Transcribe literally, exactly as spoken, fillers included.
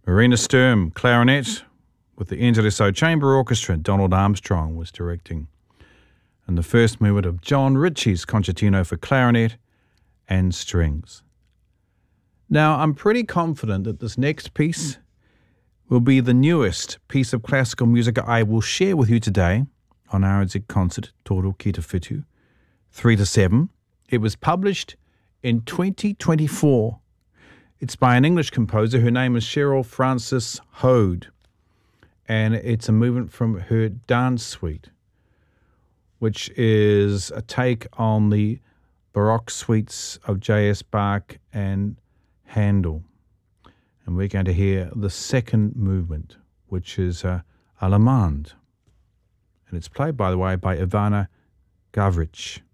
Marina Sturm, clarinet, with the N Z S O Chamber Orchestra. Donald Armstrong was directing. And the first movement of John Ritchie's Concertino for clarinet and strings. Now, I'm pretty confident that this next piece will be the newest piece of classical music I will share with you today on R Z Concert Toro Ki Te Whitu, three to seven. It was published in twenty twenty-four. It's by an English composer. Her name is Cheryl Frances Hode, and it's a movement from her Dance Suite, which is a take on the Baroque suites of J S Bach and Handel. And we're going to hear the second movement, which is uh, Allemande. And it's played, by the way, by Ivana Gavrich.